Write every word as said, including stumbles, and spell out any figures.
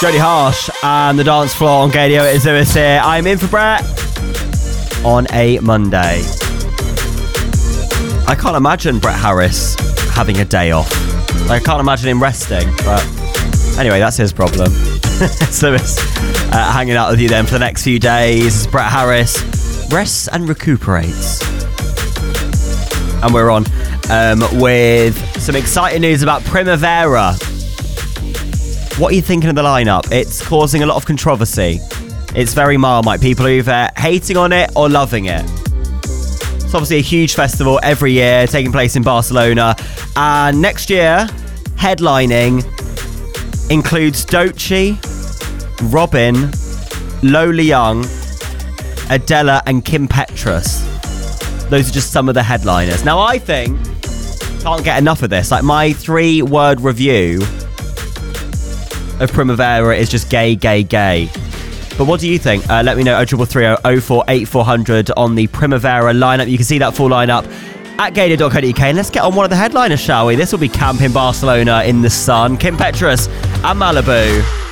Jody Harsh and the dance floor on Gadio. It is Lewis here. I'm in for Brett on a Monday. I can't imagine Brett Harris having a day off. I can't imagine him resting, but anyway, that's his problem. So Lewis uh, hanging out with you then for the next few days. Brett Harris rests and recuperates. And we're on um, with some exciting news about Primavera. What are you thinking of the lineup? It's causing a lot of controversy. It's very Marmite. People are either hating on it or loving it. It's obviously a huge festival every year, taking place in Barcelona. And next year, headlining includes Doechii, Robyn, Lola Young, Adela and Kim Petras. Those are just some of the headliners. Now, I think, can't get enough of this. Like, my three-word review of Primavera is just gay, gay, gay. But what do you think? Uh, let me know. oh three three three oh four eight four hundred on the Primavera lineup. You can see that full lineup at gadio dot co dot uk. And let's get on one of the headliners, shall we? This will be Camp in Barcelona in the sun. Kim Petras and Malibu.